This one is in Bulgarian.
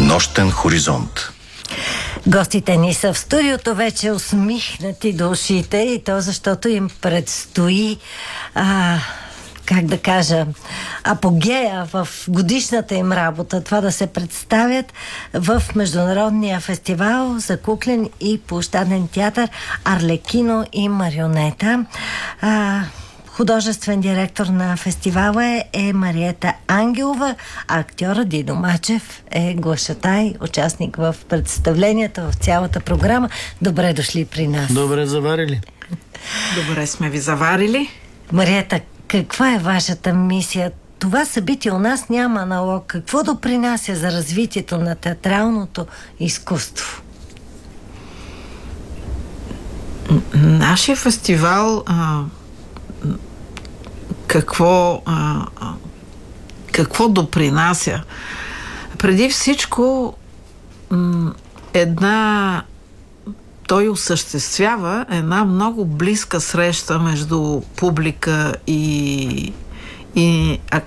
Нощен хоризонт. Гостите ни са в студиото вече усмихнати до ушите, и то защото им предстои апогея в годишната им работа. Това да се представят в Международния фестивал за куклен и площаден театър Арлекино и марионета. Художествен директор на фестивала е Мариета Ангелова, а актьорът Дидо Мачев е глашатай, участник в представленията, в цялата програма. Добре дошли при нас. Добре заварили. Добре сме ви заварили. Мариета, каква е вашата мисия? Това събитие у нас няма аналог. Какво допринася за развитието на театралното изкуство? Нашия фестивал какво допринася? Преди всичко той осъществява една много близка среща между публика и